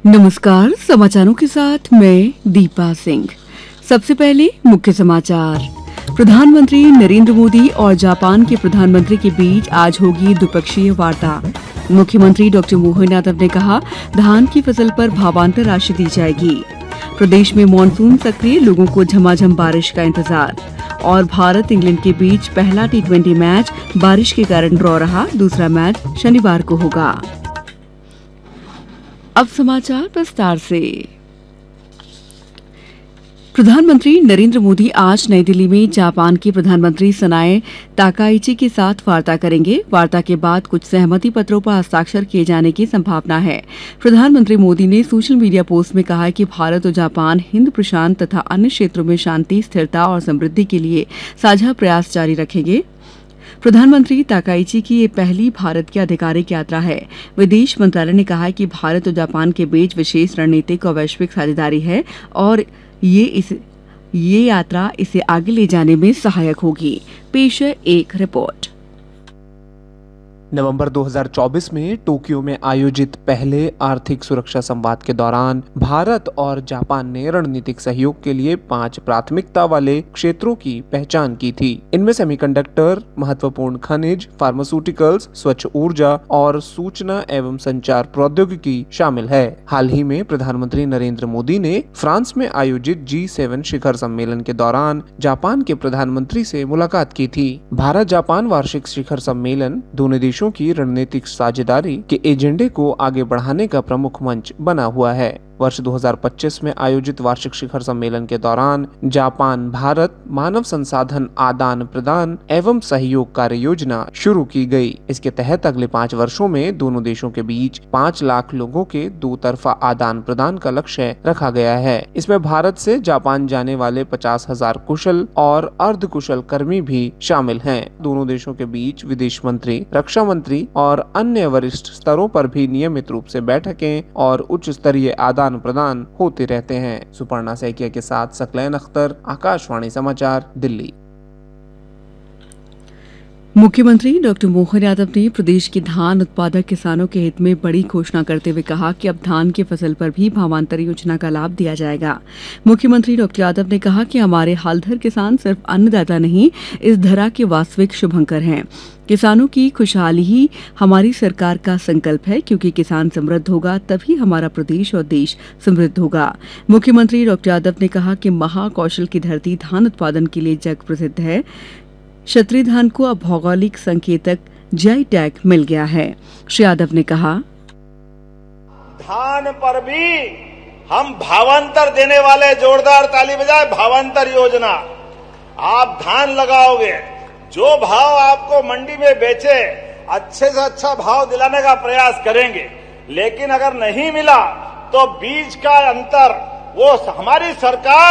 नमस्कार, समाचारों के साथ मैं दीपा सिंह। सबसे पहले मुख्य समाचार। प्रधानमंत्री नरेंद्र मोदी और जापान के प्रधानमंत्री के बीच आज होगी द्विपक्षीय वार्ता। मुख्यमंत्री डॉक्टर मोहन यादव ने कहा, धान की फसल पर भावांतर राशि दी जाएगी। प्रदेश में मानसून सक्रिय, लोगों को झमाझम बारिश का इंतजार। और भारत इंग्लैंड के बीच पहला T20 मैच बारिश के कारण ड्रॉ रहा, दूसरा मैच शनिवार को होगा। अब समाचार विस्तार से। प्रधानमंत्री नरेंद्र मोदी आज नई दिल्ली में जापान के प्रधानमंत्री सनाए ताकाइची के साथ वार्ता करेंगे। वार्ता के बाद कुछ सहमति पत्रों पर हस्ताक्षर किए जाने की संभावना है। प्रधानमंत्री मोदी ने सोशल मीडिया पोस्ट में कहा कि भारत और जापान हिंद प्रशांत तथा अन्य क्षेत्रों में शांति, स्थिरता और समृद्धि के लिए साझा प्रयास जारी रखेंगे। प्रधानमंत्री ताकाइची की ये पहली भारत की आधिकारिक यात्रा है। विदेश मंत्रालय ने कहा है कि भारत और जापान के बीच विशेष रणनीतिक और वैश्विक साझेदारी है और ये यात्रा इसे आगे ले जाने में सहायक होगी। पेश है एक रिपोर्ट। नवंबर 2024 में टोक्यो में आयोजित पहले आर्थिक सुरक्षा संवाद के दौरान भारत और जापान ने रणनीतिक सहयोग के लिए 5 प्राथमिकता वाले क्षेत्रों की पहचान की थी। इनमें सेमीकंडक्टर, महत्वपूर्ण खनिज, फार्मास्यूटिकल्स, स्वच्छ ऊर्जा और सूचना एवं संचार प्रौद्योगिकी शामिल है। हाल ही में प्रधानमंत्री नरेंद्र मोदी ने फ्रांस में आयोजित G7 शिखर सम्मेलन के दौरान जापान के प्रधानमंत्री से मुलाकात की थी। भारत जापान वार्षिक शिखर सम्मेलन दोनों देशों की रणनीतिक साझेदारी के एजेंडे को आगे बढ़ाने का प्रमुख मंच बना हुआ है। वर्ष 2025 में आयोजित वार्षिक शिखर सम्मेलन के दौरान जापान भारत मानव संसाधन आदान प्रदान एवं सहयोग कार्य योजना शुरू की गई। इसके तहत अगले 5 वर्षों में दोनों देशों के बीच 5 लाख लोगों के 2 तरफा आदान प्रदान का लक्ष्य रखा गया है। इसमें भारत से जापान जाने वाले 50,000 कुशल और अर्ध कुशल कर्मी भी शामिल हैं। दोनों देशों के बीच विदेश मंत्री, रक्षा मंत्री और अन्य वरिष्ठ स्तरों पर भी नियमित रूप से बैठकें और उच्च स्तरीय आदान प्रदान होते रहते हैं। सुपर्णा सैकिया के साथ सकलैन अख्तर, आकाशवाणी समाचार, दिल्ली। मुख्यमंत्री डॉक्टर मोहन यादव ने प्रदेश के धान उत्पादक किसानों के हित में बड़ी घोषणा करते हुए कहा कि अब धान की फसल पर भी भावांतर योजना का लाभ दिया जाएगा। मुख्यमंत्री डॉक्टर यादव ने कहा कि हमारे हलधर किसान सिर्फ अन्नदाता नहीं, इस धरा के वास्तविक शुभंकर हैं। किसानों की खुशहाली ही हमारी सरकार का संकल्प है, क्योंकि किसान समृद्ध होगा तभी हमारा प्रदेश और देश समृद्ध होगा। मुख्यमंत्री डॉक्टर यादव ने कहा कि महाकौशल की धरती धान उत्पादन के लिए जग प्रसिद्ध है। क्षत्रिय धान को अब भौगोलिक संकेतक GI टैग मिल गया है। श्री यादव ने कहा, धान पर भी हम भावांतर देने वाले, जोरदार ताली बजाए, भावांतर योजना। आप धान लगाओगे, जो भाव आपको मंडी में बेचे, अच्छे से अच्छा भाव दिलाने का प्रयास करेंगे। लेकिन अगर नहीं मिला तो बीज का अंतर वो हमारी सरकार